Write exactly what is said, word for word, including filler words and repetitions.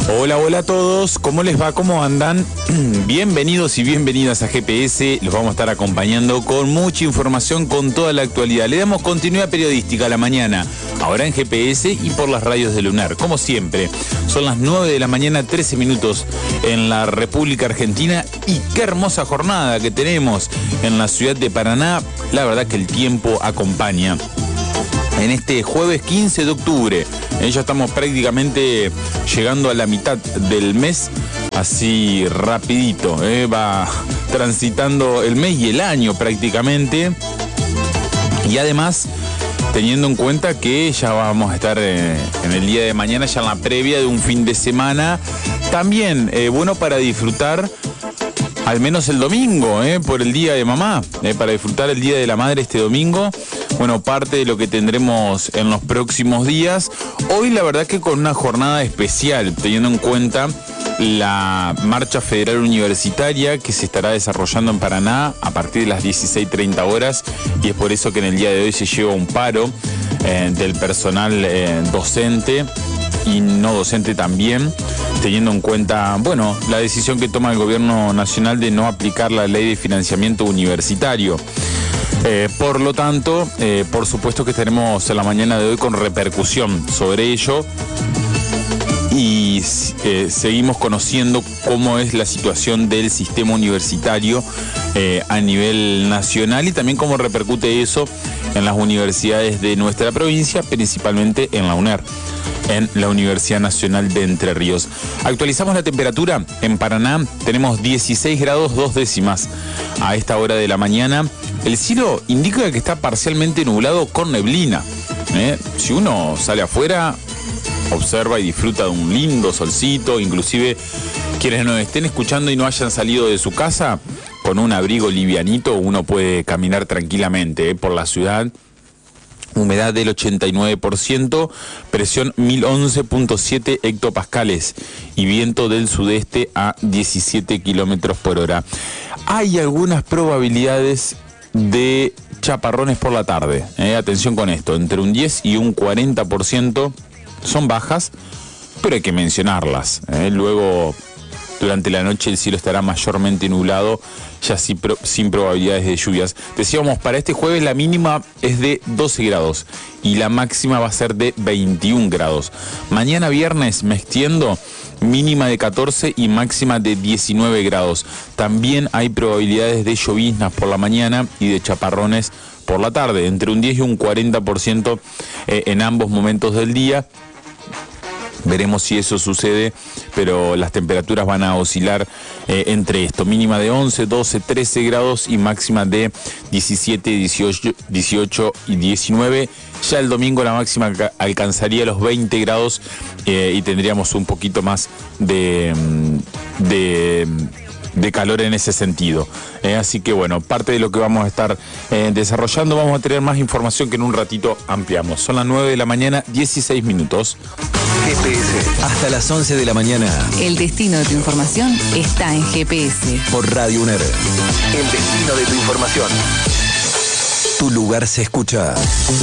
Hola, hola a todos, ¿cómo les va? ¿Cómo andan? Bienvenidos y bienvenidas a G P S, los vamos a estar acompañando con mucha información, con toda la actualidad. Le damos continuidad periodística a la mañana, ahora en G P S y por las radios de Lunar, como siempre. Son las nueve de la mañana, trece minutos en la República Argentina y qué hermosa jornada que tenemos en la ciudad de Paraná. La verdad que el tiempo acompaña. En este jueves quince de octubre, eh, ya estamos prácticamente llegando a la mitad del mes, así rapidito, eh, va transitando el mes y el año prácticamente, y además teniendo en cuenta que ya vamos a estar eh, en el día de mañana, ya en la previa de un fin de semana, también eh, bueno para disfrutar. Al menos el domingo, eh, por el Día de Mamá, eh, para disfrutar el Día de la Madre este domingo. Bueno, parte de lo que tendremos en los próximos días. Hoy la verdad que con una jornada especial, teniendo en cuenta la Marcha Federal Universitaria que se estará desarrollando en Paraná a partir de las dieciséis treinta horas, y es por eso que en el día de hoy se lleva un paro eh, del personal eh, docente y no docente también, teniendo en cuenta, bueno, la decisión que toma el gobierno nacional de no aplicar la ley de financiamiento universitario. Eh, por lo tanto, eh, por supuesto que estaremos en la mañana de hoy con repercusión sobre ello y eh, seguimos conociendo cómo es la situación del sistema universitario eh, a nivel nacional y también cómo repercute eso en las universidades de nuestra provincia, principalmente en la UNER, en la Universidad Nacional de Entre Ríos. Actualizamos la temperatura en Paraná, tenemos dieciséis grados dos décimas a esta hora de la mañana. El cielo indica que está parcialmente nublado con neblina. ¿eh? Si uno sale afuera, observa y disfruta de un lindo solcito, inclusive quienes nos estén escuchando y no hayan salido de su casa, con un abrigo livianito uno puede caminar tranquilamente ¿eh? por la ciudad. Humedad del ochenta y nueve por ciento, presión mil once punto siete hectopascales y viento del sudeste a diecisiete kilómetros por hora. Hay algunas probabilidades de chaparrones por la tarde. Eh, atención con esto, entre un diez y un cuarenta por ciento son bajas, pero hay que mencionarlas. Eh. Luego, durante la noche el cielo estará mayormente nublado, ya sin, pro, sin probabilidades de lluvias. Decíamos, para este jueves la mínima es de doce grados y la máxima va a ser de veintiún grados. Mañana viernes me extiendo, mínima de catorce y máxima de diecinueve grados. También hay probabilidades de lloviznas por la mañana y de chaparrones por la tarde, entre un diez y un cuarenta por ciento eh, en ambos momentos del día. Veremos si eso sucede, pero las temperaturas van a oscilar eh, entre esto, mínima de once, doce, trece grados y máxima de diecisiete, dieciocho, dieciocho y diecinueve. Ya el domingo la máxima alcanzaría los veinte grados eh, y tendríamos un poquito más de, de, de calor en ese sentido. Eh, así que bueno, parte de lo que vamos a estar eh, desarrollando, vamos a tener más información que en un ratito ampliamos. Son las nueve de la mañana, dieciséis minutos. G P S, hasta las once de la mañana. El destino de tu información está en G P S. Por Radio UNER. El destino de tu información. Tu lugar se escucha.